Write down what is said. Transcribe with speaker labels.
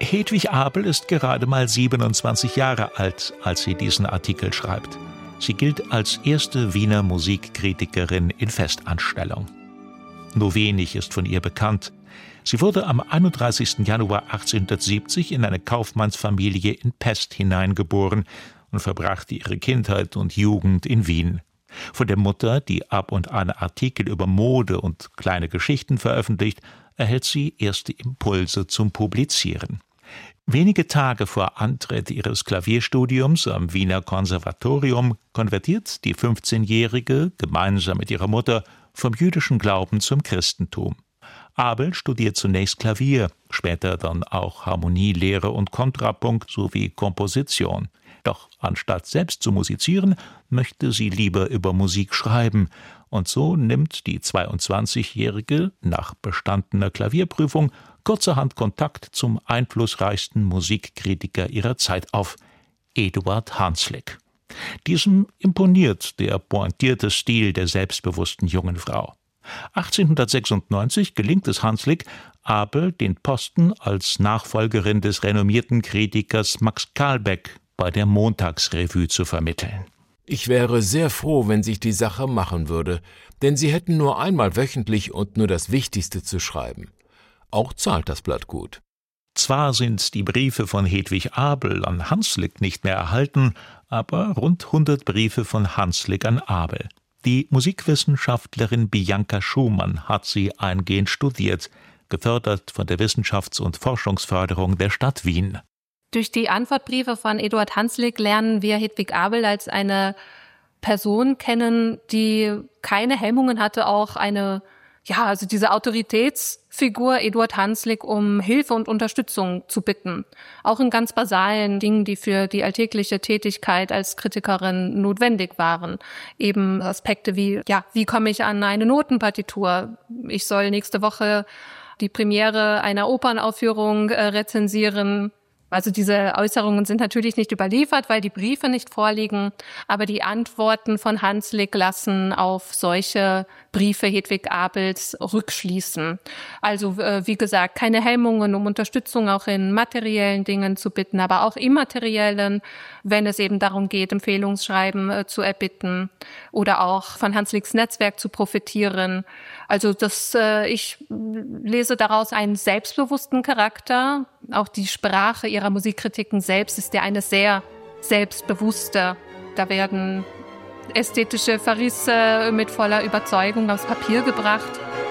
Speaker 1: Hedwig Abel ist gerade mal 27 Jahre alt, als sie diesen Artikel schreibt. Sie gilt als erste Wiener Musikkritikerin in Festanstellung. Nur wenig ist von ihr bekannt. Sie wurde am 31. Januar 1870 in eine Kaufmannsfamilie in Pest hineingeboren und verbrachte ihre Kindheit und Jugend in Wien. Von der Mutter, die ab und an Artikel über Mode und kleine Geschichten veröffentlicht, erhält sie erste Impulse zum Publizieren. Wenige Tage vor Antritt ihres Klavierstudiums am Wiener Konservatorium konvertiert die 15-Jährige gemeinsam mit ihrer Mutter vom jüdischen Glauben zum Christentum. Abel studiert zunächst Klavier, später dann auch Harmonielehre und Kontrapunkt sowie Komposition. Doch anstatt selbst zu musizieren, möchte sie lieber über Musik schreiben. Und so nimmt die 22-Jährige nach bestandener Klavierprüfung kurzerhand Kontakt zum einflussreichsten Musikkritiker ihrer Zeit auf, Eduard Hanslick. Diesem imponiert der pointierte Stil der selbstbewussten jungen Frau. 1896 gelingt es Hanslick, Abel den Posten als Nachfolgerin des renommierten Kritikers Max Kahlbeck bei der Montagsrevue zu vermitteln.
Speaker 2: Ich wäre sehr froh, wenn sich die Sache machen würde, denn Sie hätten nur einmal wöchentlich und nur das Wichtigste zu schreiben. Auch zahlt das Blatt gut.
Speaker 1: Zwar sind die Briefe von Hedwig Abel an Hanslick nicht mehr erhalten, aber rund 100 Briefe von Hanslick an Abel. Die Musikwissenschaftlerin Bianca Schumann hat sie eingehend studiert, gefördert von der Wissenschafts- und Forschungsförderung der Stadt Wien.
Speaker 3: Durch die Antwortbriefe von Eduard Hanslick lernen wir Hedwig Abel als eine Person kennen, die keine Hemmungen hatte, auch diese Autoritätsfigur Eduard Hanslick um Hilfe und Unterstützung zu bitten. Auch in ganz basalen Dingen, die für die alltägliche Tätigkeit als Kritikerin notwendig waren. Eben Aspekte wie komme ich an eine Notenpartitur? Ich soll nächste Woche die Premiere einer Opernaufführung rezensieren. Also diese Äußerungen sind natürlich nicht überliefert, weil die Briefe nicht vorliegen, aber die Antworten von Hanslick lassen auf solche Briefe Hedwig Abels rückschließen. Also wie gesagt, keine Hemmungen, um Unterstützung auch in materiellen Dingen zu bitten, aber auch immateriellen, wenn es eben darum geht, Empfehlungsschreiben zu erbitten oder auch von Hanslicks Netzwerk zu profitieren. Also ich lese daraus einen selbstbewussten Charakter. Auch die Sprache ihrer Musikkritiken selbst ist ja eine sehr selbstbewusste. Da werden ästhetische Verrisse mit voller Überzeugung aufs Papier gebracht.